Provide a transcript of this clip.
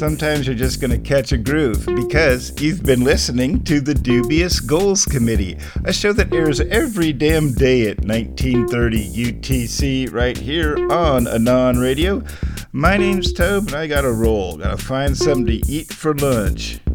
sometimes you're just going to catch a groove because you've been listening to the Dubious Goals Committee, a show that airs every damn day at 1930 UTC right here on Anon Radio. My name's Tobe and I gotta roll. Gotta find something to eat for lunch.